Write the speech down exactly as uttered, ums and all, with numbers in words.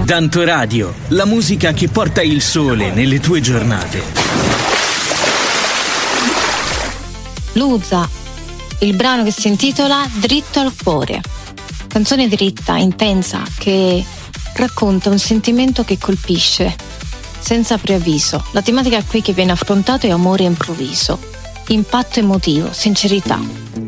Tanto Radio, la musica che porta il sole nelle tue giornate. Luza, il brano che si intitola Dritto al cuore. Canzone dritta, intensa, che racconta un sentimento che colpisce, senza preavviso. La tematica qui che viene affrontata è amore improvviso, impatto emotivo, sincerità.